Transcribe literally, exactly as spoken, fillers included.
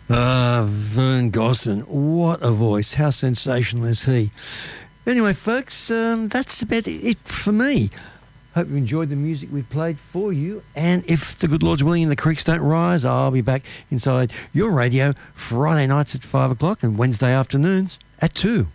Ah, Vern Gosling. What a voice. How sensational is he? Anyway, folks, um, that's about it for me. Hope you enjoyed the music we've played for you. And if the good Lord's willing and the creeks don't rise, I'll be back inside your radio Friday nights at five o'clock and Wednesday afternoons at two.